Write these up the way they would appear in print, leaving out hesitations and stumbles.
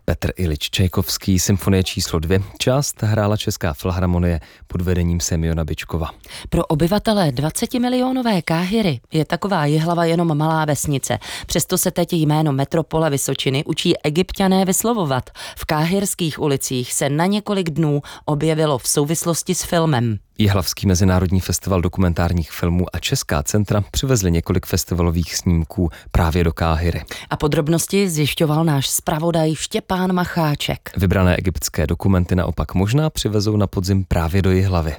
Petr Ilič Čajkovský, Symfonie číslo 2. Část hrála Česká filharmonie pod vedením Semjona Byčkova. Pro obyvatele 20milionové Káhiry je taková Jihlava jenom malá vesnice. Přesto se teď jméno metropole Vysočiny učí Egypťané vyslovovat. V káhirských ulicích se na několik dnů objevilo v souvislosti s filmem. Jihlavský mezinárodní festival dokumentárních filmů a Česká centra přivezli několik festivalových snímků právě do Káhiry. A podrobnosti zjišťoval náš zpravodaj Štěpán Macháček. Vybrané egyptské dokumenty naopak možná přivezou na podzim právě do Jihlavy.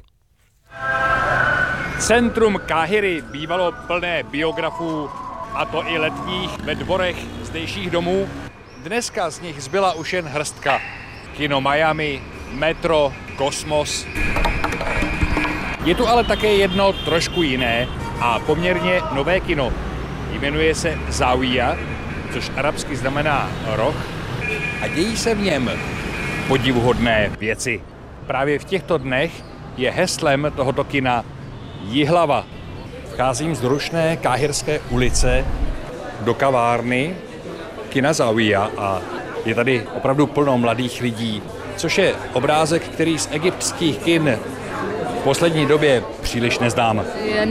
Centrum Káhiry bývalo plné biografů, a to i letních, ve dvorech zdejších domů. Dneska z nich zbyla už jen hrstka. Kino Miami, metro, Kosmos. Je tu ale také jedno trošku jiné a poměrně nové kino. Jmenuje se Záwija, což arabsky znamená roh, a dějí se v něm podivuhodné věci. Právě v těchto dnech je heslem tohoto kina Jihlava. Vcházím z rušné káhirské ulice do kavárny kina Záwija a je tady opravdu plno mladých lidí, což je obrázek, který z egyptských kin v poslední době příliš neznám.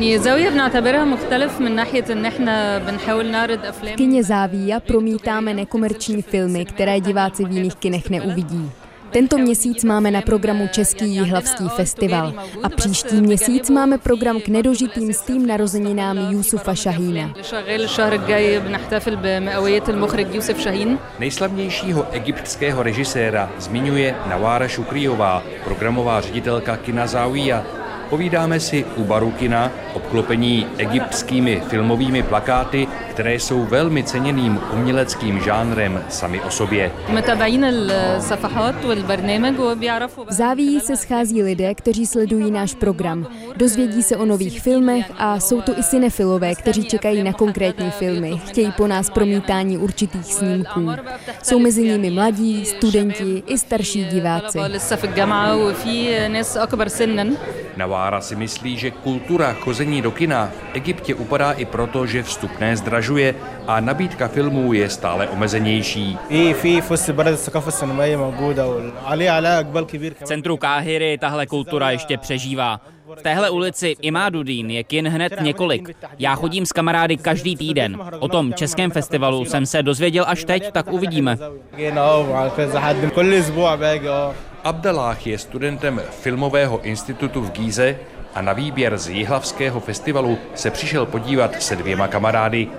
V kině Záwija promítáme nekomerční filmy, které diváci v jiných kinech neuvidí. Tento měsíc máme na programu Český jihlavský festival a příští měsíc máme program k nedožitým stým narozeninám Jusufa Šahína. Nejslavnějšího egyptského režiséra zmiňuje Nawara Šukrijová, programová ředitelka kina Záwija. Povídáme si u baru kina, obklopení egyptskými filmovými plakáty, které jsou velmi ceněným uměleckým žánrem sami o sobě. V Záwiji se schází lidé, kteří sledují náš program. Dozvědí se o nových filmech a jsou to i cinefilové, kteří čekají na konkrétní filmy. Chtějí po nás promítání určitých snímků. Jsou mezi nimi mladí, studenti i starší diváci. Nawara si myslí, že kultura chození do kina v Egyptě upadá i proto, že vstupné zdražuje a nabídka filmů je stále omezenější. V centru Káhiry tahle kultura ještě přežívá. V téhle ulici Imáduddín je kin hned několik. Já chodím s kamarády každý týden. O tom českém festivalu jsem se dozvěděl až teď, tak uvidíme. Abdallah je studentem Filmového institutu v Gíze a na výběr z Jihlavského festivalu se přišel podívat se 2 kamarády.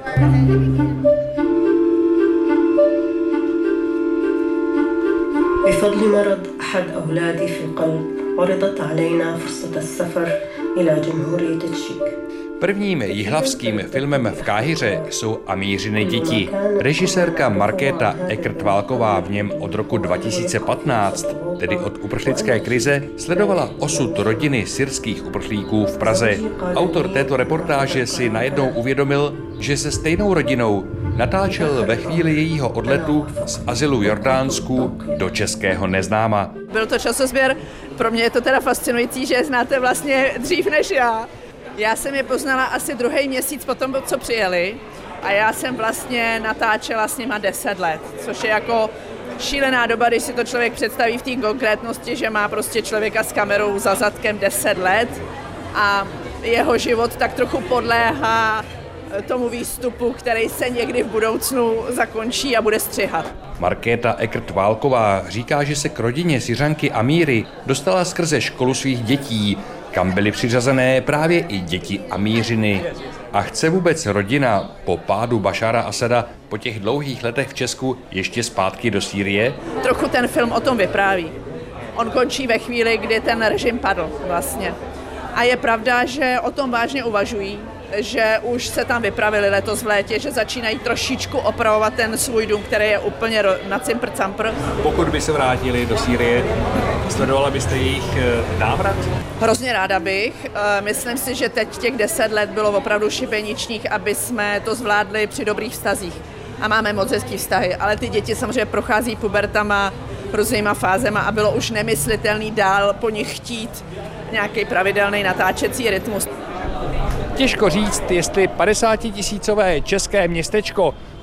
بفضل مرض أحد أولادي في القلب عرضت علينا فرصة السفر إلى جمهورية التشيك. Prvním jihlavským filmem v Káhiře jsou Amířiny děti. Režisérka Markéta Eckert-Válková v něm od roku 2015, tedy od uprchlické krize, sledovala osud rodiny syrských uprchlíků v Praze. Autor této reportáže si najednou uvědomil, že se stejnou rodinou natáčel ve chvíli jejího odletu z azylu v Jordánsku do českého neznáma. Byl to časozběr, pro mě je to teda fascinující, že je znáte vlastně dřív než já. Já jsem je poznala asi 2. měsíc potom, co přijeli a já jsem vlastně natáčela s nima 10 let, což je jako šílená doba, když si to člověk představí v té konkrétnosti, že má prostě člověka s kamerou za zadkem 10 let a jeho život tak trochu podléhá tomu výstupu, který se někdy v budoucnu zakončí a bude střihat. Markéta Eckert-Válková říká, že se k rodině Syřanky Amíry dostala skrze školu svých dětí, kam byly přiřazené právě i děti Amířiny. A chce vůbec rodina po pádu Bašára Asada po těch dlouhých letech v Česku ještě zpátky do Sýrie? Trochu ten film o tom vypráví. On končí ve chvíli, kdy ten režim padl vlastně. A je pravda, že o tom vážně uvažují, že už se tam vypravili letos v létě, že začínají trošičku opravovat ten svůj dům, který je úplně na cimpr-campr. Pokud by se vrátili do Sýrie, sledovala byste jejich návrat? Hrozně ráda bych. Myslím si, že teď těch 10 let bylo opravdu šibeničních, aby jsme to zvládli při dobrých vztazích. A máme moc hezký vztahy, ale ty děti samozřejmě prochází pubertama, různýma fázema a bylo už nemyslitelný dál po nich chtít nějaký pravidelný natáčecí rytmus. Těžko říct, jestli 50 000 české městečko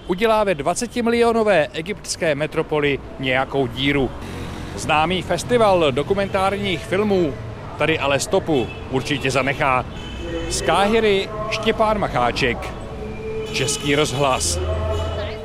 udělá ve 20milionové egyptské metropoli nějakou díru. Známý festival dokumentárních filmů tady ale stopu určitě zanechá. Z Káhiry Štěpán Macháček, Český rozhlas.